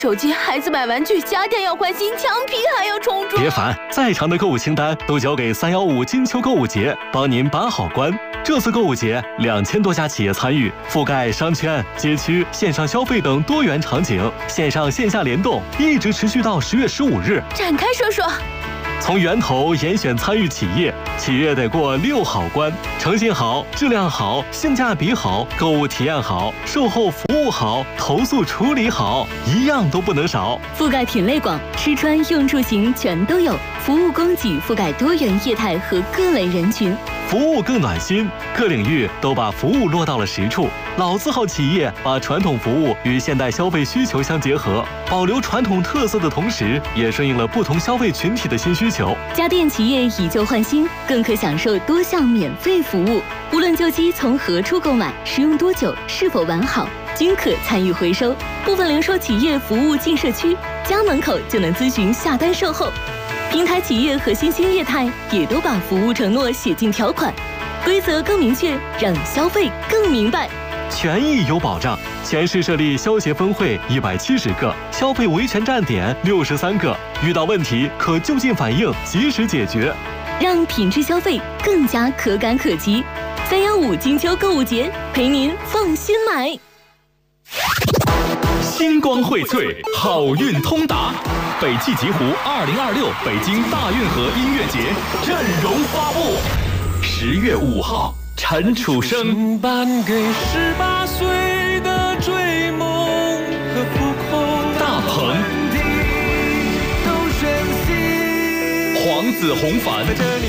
手机、孩子买玩具、家电要换新，墙皮还要重装。 别烦，再长的购物清单都交给315金秋购物节，帮您把好关。这次购物节，2000多家企业参与，覆盖商圈、街区、线上消费等多元场景，线上线下联动，一直持续到10月15日。 展开说说。 从源头严选参与企业，企业得过6好关：诚信好、质量好、性价比好、购物体验好、售后服务好、投诉处理好，一样都不能少。 覆盖品类广，吃穿用住行全都有，服务供给覆盖多元业态和各类人群， 服务更暖心，各领域都把服务落到了实处。老字号企业把传统服务与现代消费需求相结合，保留传统特色的同时，也顺应了不同消费群体的新需求。 家电企业以旧换新，更可享受多项免费服务。无论旧机从何处购买，使用多久，是否完好，均可参与回收。部分零售企业服务进社区，家门口就能咨询下单售后。平台企业和新兴业态也都把服务承诺写进条款，规则更明确，让消费更明白。 权益有保障，全市设立消协分会170个，消费维权站点63个，遇到问题可就近反映，及时解决， 让品质消费更加可感可及。315金秋购物节，陪您放心买。 星光荟萃，好运通达。北汽极狐2026北京大运河音乐节阵容发布，10月5号。陈楚生颁给18岁的追梦和浮空， 大鹏都选择黄子弘凡， 在这里